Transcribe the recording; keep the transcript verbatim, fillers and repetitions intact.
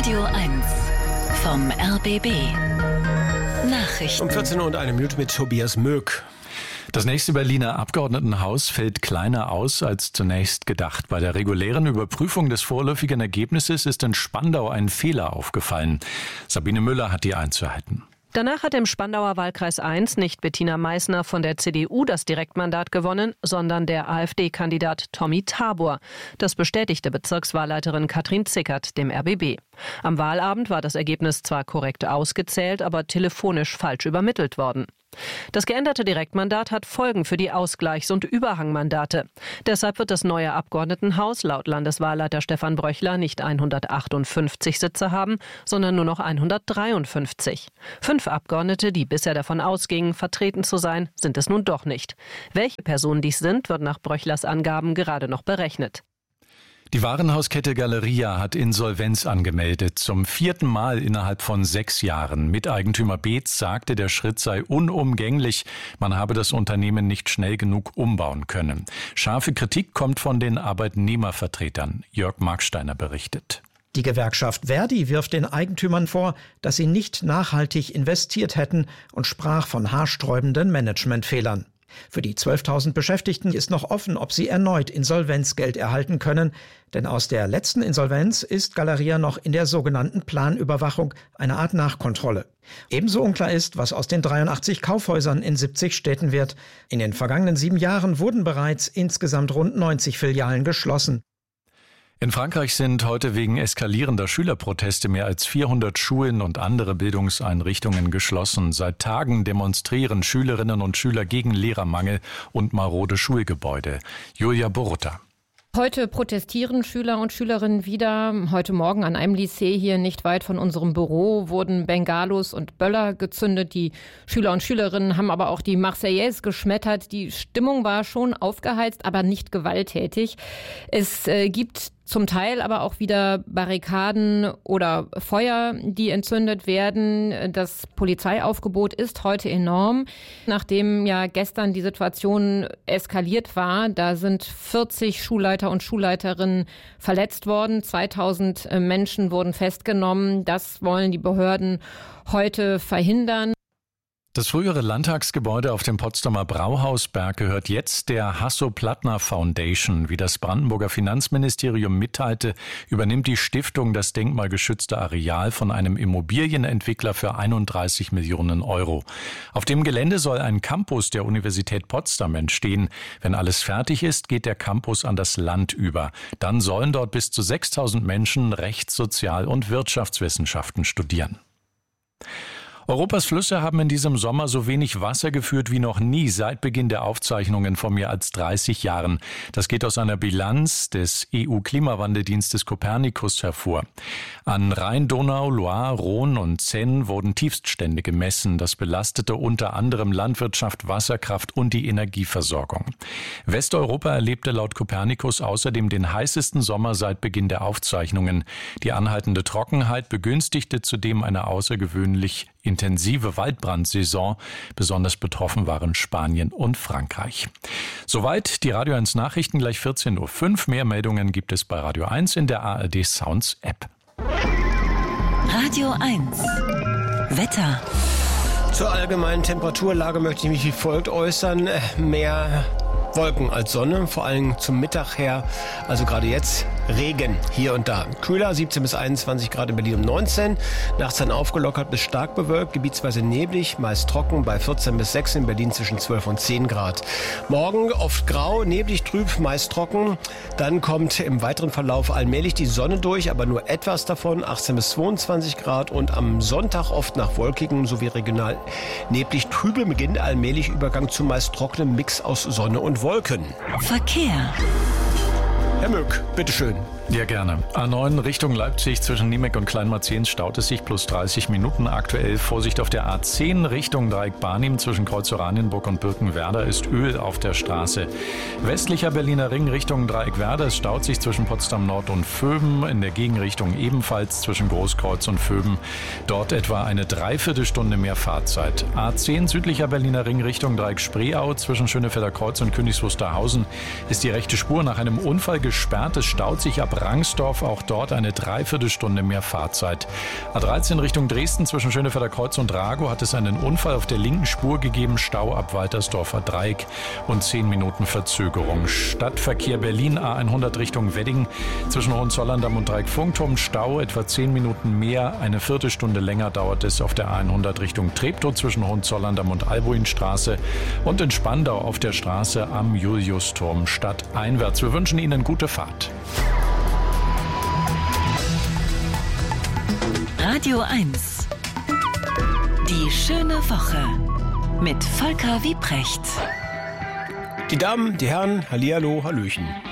Radio eins vom R B B. Nachrichten. Um vierzehn Uhr und eine Minute mit Tobias Möck. Das nächste Berliner Abgeordnetenhaus fällt kleiner aus als zunächst gedacht. Bei der regulären Überprüfung des vorläufigen Ergebnisses ist in Spandau ein Fehler aufgefallen. Sabine Müller hat die Einzelheiten. Danach hat im Spandauer Wahlkreis eins nicht Bettina Meissner von der C D U das Direktmandat gewonnen, sondern der AfD-Kandidat Tommy Tabor. Das bestätigte Bezirkswahlleiterin Katrin Zickert dem R B B. Am Wahlabend war das Ergebnis zwar korrekt ausgezählt, aber telefonisch falsch übermittelt worden. Das geänderte Direktmandat hat Folgen für die Ausgleichs- und Überhangmandate. Deshalb wird das neue Abgeordnetenhaus laut Landeswahlleiter Stefan Bröchler nicht hundertachtundfünfzig Sitze haben, sondern nur noch hundertdreiundfünfzig. Fünf Abgeordnete, die bisher davon ausgingen, vertreten zu sein, sind es nun doch nicht. Welche Personen dies sind, wird nach Bröchlers Angaben gerade noch berechnet. Die Warenhauskette Galeria hat Insolvenz angemeldet, zum vierten Mal innerhalb von sechs Jahren. Miteigentümer Beetz sagte, der Schritt sei unumgänglich, man habe das Unternehmen nicht schnell genug umbauen können. Scharfe Kritik kommt von den Arbeitnehmervertretern. Jörg Marksteiner berichtet. Die Gewerkschaft Verdi wirft den Eigentümern vor, dass sie nicht nachhaltig investiert hätten und sprach von haarsträubenden Managementfehlern. Für die zwölftausend Beschäftigten ist noch offen, ob sie erneut Insolvenzgeld erhalten können, denn aus der letzten Insolvenz ist Galeria noch in der sogenannten Planüberwachung, eine Art Nachkontrolle. Ebenso unklar ist, was aus den dreiundachtzig Kaufhäusern in siebzig Städten wird. In den vergangenen sieben Jahren wurden bereits insgesamt rund neunzig Filialen geschlossen. In Frankreich sind heute wegen eskalierender Schülerproteste mehr als vierhundert Schulen und andere Bildungseinrichtungen geschlossen. Seit Tagen demonstrieren Schülerinnen und Schüler gegen Lehrermangel und marode Schulgebäude. Julia Boruta. Heute protestieren Schüler und Schülerinnen wieder. Heute Morgen an einem Lycée hier nicht weit von unserem Büro wurden Bengalos und Böller gezündet. Die Schüler und Schülerinnen haben aber auch die Marseillaise geschmettert. Die Stimmung war schon aufgeheizt, aber nicht gewalttätig. Es äh, gibt zum Teil aber auch wieder Barrikaden oder Feuer, die entzündet werden. Das Polizeiaufgebot ist heute enorm. Nachdem ja gestern die Situation eskaliert war, da sind vierzig Schulleiter und Schulleiterinnen verletzt worden. zweitausend Menschen wurden festgenommen. Das wollen die Behörden heute verhindern. Das frühere Landtagsgebäude auf dem Potsdamer Brauhausberg gehört jetzt der Hasso-Plattner Foundation. Wie das Brandenburger Finanzministerium mitteilte, übernimmt die Stiftung das denkmalgeschützte Areal von einem Immobilienentwickler für einunddreißig Millionen Euro. Auf dem Gelände soll ein Campus der Universität Potsdam entstehen. Wenn alles fertig ist, geht der Campus an das Land über. Dann sollen dort bis zu sechstausend Menschen Rechts-, Sozial- und Wirtschaftswissenschaften studieren. Europas Flüsse haben in diesem Sommer so wenig Wasser geführt wie noch nie seit Beginn der Aufzeichnungen vor mehr als dreißig Jahren. Das geht aus einer Bilanz des E U-Klimawandeldienstes Copernicus hervor. An Rhein, Donau, Loire, Rhône und Seine wurden Tiefststände gemessen. Das belastete unter anderem Landwirtschaft, Wasserkraft und die Energieversorgung. Westeuropa erlebte laut Copernicus außerdem den heißesten Sommer seit Beginn der Aufzeichnungen. Die anhaltende Trockenheit begünstigte zudem eine außergewöhnlich intensive Waldbrandsaison. Besonders betroffen waren Spanien und Frankreich. Soweit die Radio eins Nachrichten, gleich vierzehn Uhr fünf. Mehr Meldungen gibt es bei Radio eins in der A R D Sounds App. Radio eins Wetter. Zur allgemeinen Temperaturlage möchte ich mich wie folgt äußern. Mehr Wolken als Sonne, vor allem zum Mittag her, also gerade jetzt Regen hier und da. Kühler, siebzehn bis einundzwanzig Grad in Berlin um neunzehn. Nachts dann aufgelockert bis stark bewölkt, gebietsweise neblig, meist trocken bei vierzehn bis sechzehn, in Berlin zwischen zwölf und zehn Grad. Morgen oft grau, neblig, trüb, meist trocken. Dann kommt im weiteren Verlauf allmählich die Sonne durch, aber nur etwas davon, achtzehn bis zweiundzwanzig Grad. Und am Sonntag oft nach wolkigem sowie regional neblig, trübem beginnt allmählich Übergang zu meist trockenem Mix aus Sonne und Wolken. Verkehr. Herr Möck, bitteschön. Ja, gerne. A neun Richtung Leipzig zwischen Niemek und Kleinmarzehns staut es sich plus dreißig Minuten aktuell. Vorsicht auf der A zehn Richtung Dreieck Barnim zwischen Kreuz Oranienburg und Birkenwerder ist Öl auf der Straße. Westlicher Berliner Ring Richtung Dreieck Werder, es staut sich zwischen Potsdam Nord und Vöben. In der Gegenrichtung ebenfalls zwischen Großkreuz und Vöben. Dort etwa eine Dreiviertelstunde mehr Fahrzeit. A zehn südlicher Berliner Ring Richtung Dreieck Spreeau zwischen Schönefelder Kreuz und Königs Wusterhausen ist die rechte Spur nach einem Unfall gesperrt. Es staut sich ab Rangsdorf, auch dort eine Dreiviertelstunde mehr Fahrzeit. A dreizehn Richtung Dresden zwischen Schönefelder Kreuz und Rago hat es einen Unfall auf der linken Spur gegeben, Stau ab Waltersdorfer Dreieck und zehn Minuten Verzögerung. Stadtverkehr Berlin A hundert Richtung Wedding zwischen Hohenzollern-Damm und Dreieck-Funkturm, Stau etwa zehn Minuten mehr, eine Viertelstunde länger dauert es auf der A hundert Richtung Treptow zwischen Hohenzollern-Damm und Albuinstraße und in Spandau auf der Straße am Juliusturm stadteinwärts. Wir wünschen Ihnen gute Fahrt. Radio eins. Die schöne Woche mit Volker Wiebrecht. Die Damen, die Herren, hallihallo, hallöchen.